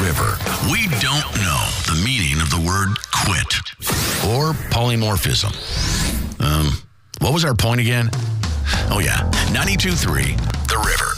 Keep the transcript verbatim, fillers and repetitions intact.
River. We don't know the meaning of the word quit or polymorphism. Um, what was our point again? Oh, yeah, ninety-two point three, The River.